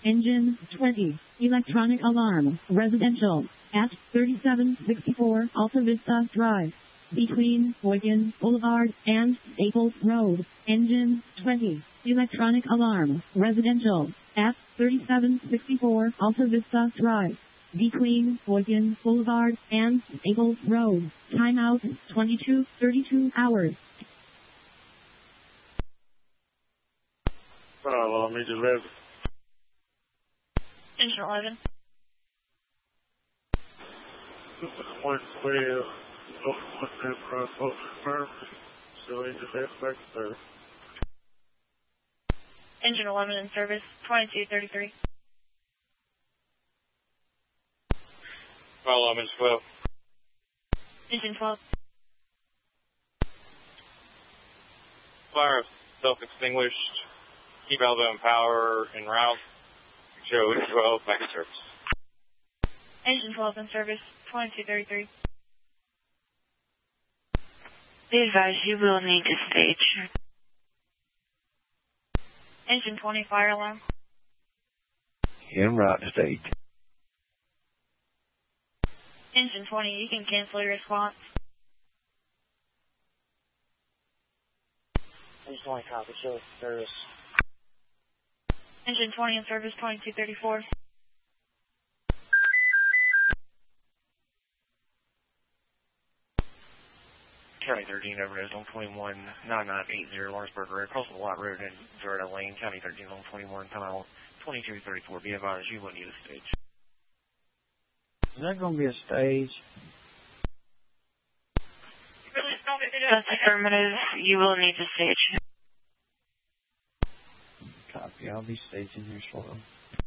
Engine 20. Electronic alarm. Residential. At 3764 Alta Vista Drive. Between Boykin Boulevard and Staples Road. Engine 20. Electronic alarm. Residential. At 3764 Alta Vista Drive. Between Boykin Boulevard and Staples Road. Timeout 22:32 hours. Well, let me just live. Engine 11. One way so just back there. Engine 11 in service, 2233. Well, Engine 12. Engine 12. Fire self-extinguished. Keep elbow and power en route. Show 12 back in service. Engine 12 in service, 2233. Be advised, you will need to stage. Engine 20 fire alarm. En route to stage. Engine 20, you can cancel your response. Engine 20 copy, show service. Engine 20 in service, 2234. County 13 over is on 21 9980 Lawrenceburg Road, across the White Road in Dorado Lane. County 13 on 21, time out 2234. Be advised, you will need a stage. Is that going to be a stage? That's affirmative. You will need to stage. Copy. I'll be staging here shortly.